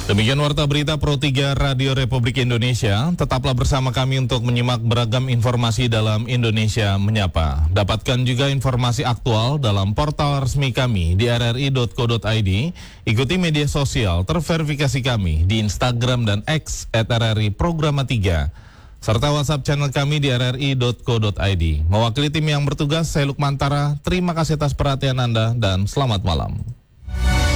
Demikian warta berita Pro 3 Radio Republik Indonesia. Tetaplah bersama kami untuk menyimak beragam informasi dalam Indonesia Menyapa. Dapatkan juga informasi aktual dalam portal resmi kami di rri.co.id. Ikuti media sosial terverifikasi kami di Instagram dan X @RRI Programa 3. Serta WhatsApp channel kami di rri.co.id. Mewakili tim yang bertugas, saya Lukman Tara. Terima kasih atas perhatian Anda dan selamat malam.